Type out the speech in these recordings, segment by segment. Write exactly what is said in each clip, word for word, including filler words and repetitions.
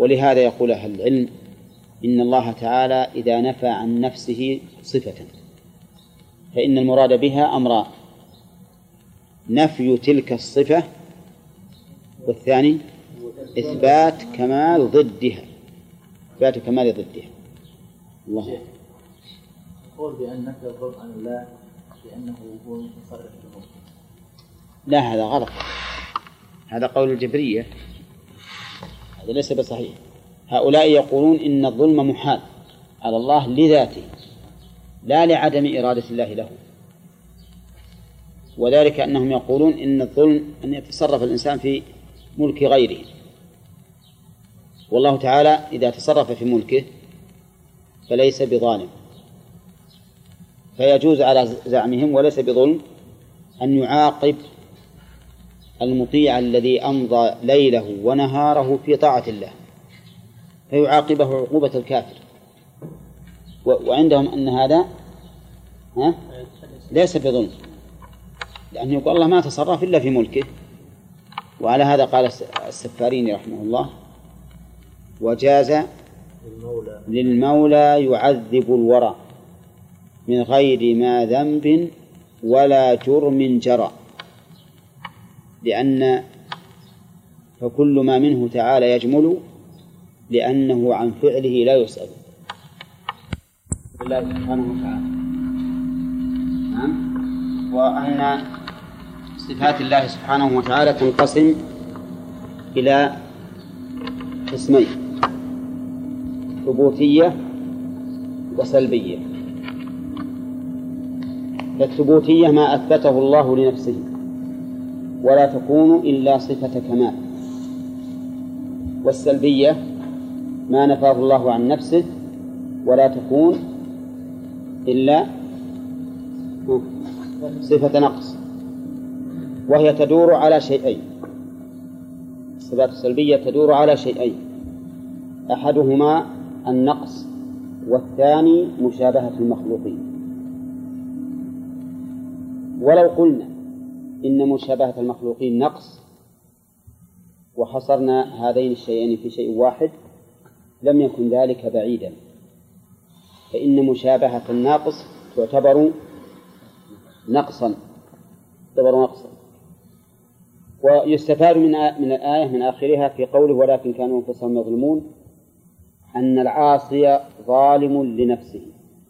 ولهذا يقول أهل العلم إن الله تعالى إذا نفى عن نفسه صفة فإن المراد بها أمران: نفي تلك الصفة، والثاني إثبات كمال ضدها إثبات كمال ضدها. الله يقول بأن نفي الظلم عن الله لأنه هو المتصرف في الملك. لا، هذا غلط، هذا قول الجبرية، هذا ليس بصحيح. هؤلاء يقولون إن الظلم محال على الله لذاته لا لعدم إرادة الله له، وذلك أنهم يقولون إن الظلم أن يتصرف الإنسان في ملك غيره، والله تعالى إذا تصرف في ملكه فليس بظالم، فيجوز على زعمهم وليس بظلم أن يعاقب المطيع الذي أمضى ليله ونهاره في طاعة الله، فيعاقبه عقوبة الكافر. وعندهم أن هذا ها ليس بظلم، لأنه يقول الله ما تصرف إلا في ملكه. وعلى هذا قال السفاريني رحمه الله: وجاز للمولى يعذب الورى من غير ما ذنب ولا جرم جرى، لأن فكل ما منه تعالى يجمل لأنه عن فعله لا يسأل الله سبحانه وتعالى. وأن صفات الله سبحانه وتعالى تنقسم إلى قسمين: ثبوتية وسلبية. فالثبوتية ما أثبته الله لنفسه ولا تكون إلا صفة كمال، والسلبية ما نفاه الله عن نفسه ولا تكون إلا صفة نقص، وهي تدور على شيئين. الصفات السلبية تدور على شيئين: أحدهما النقص، والثاني مشابهة المخلوقين. ولو قلنا إن مشابهة المخلوقين نقص وحصرنا هذين الشيئين في شيء واحد لم يكن ذلك بعيدا، فإن مشابهة الناقص تعتبر نقصا تعتبر نقصا ويستفاد من من الآية من آخرها في قوله: ولكن كانوا أنفسهم يظلمون، أن العاصي ظالم لنفسه.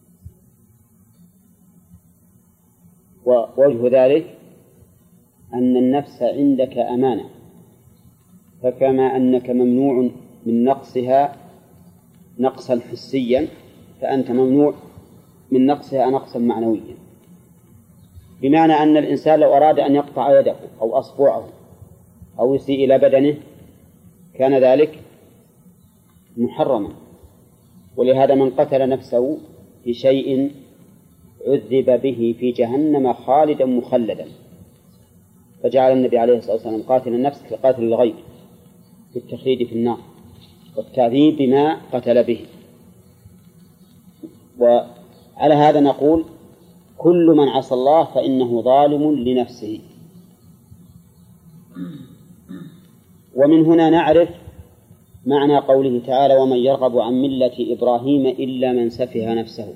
ووجه ذلك أن النفس عندك أمانة، فكما أنك ممنوع من نقصها نقصا حسيا فأنت ممنوع من نقصها نقصا معنويا، بمعنى أن الإنسان لو أراد أن يقطع يده أو أصبعه أو يسيء إلى بدنه كان ذلك محرما. ولهذا من قتل نفسه في شيء عذب به في جهنم خالدا مخلدا، فجعل النبي عليه الصلاة والسلام قاتل النفس كقاتل الغير في التخليد في النار والتعذيب بما قتل به. وعلى هذا نقول: كل من عصى الله فإنه ظالم لنفسه. ومن هنا نعرف معنى قوله تعالى: ومن يرغب عن ملة إبراهيم إلا من سفه نفسه،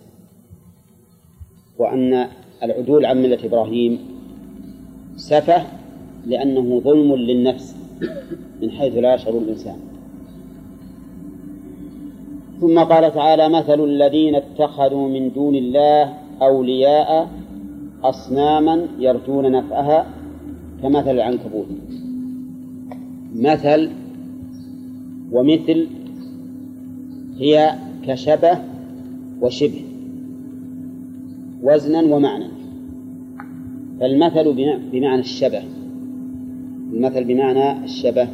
وأن العدول عن ملة إبراهيم سفه لأنه ظلم للنفس من حيث لا يشعر الإنسان. ثم قال تعالى: مثل الذين اتخذوا من دون الله أولياء أصناما يرجون نفعها كمثل العنكبوت. مثل ومثل هي كشبه وشبه وزنا ومعنى، فالمثل بمعنى الشبه المثل بمعنى الشبه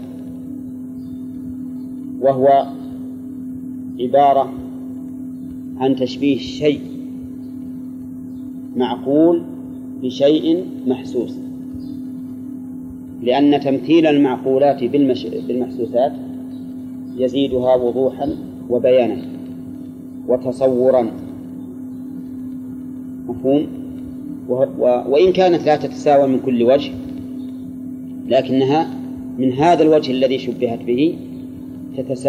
وهو عبارة عن تشبيه شيء معقول بشيء محسوس، لأن تمثيل المعقولات بالمحسوسات يزيدها وضوحا وبيانا وتصورا، مفهوم؟ وإن كانت لا تتساوى من كل وجه لكنها من هذا الوجه الذي شبهت به تتساوى.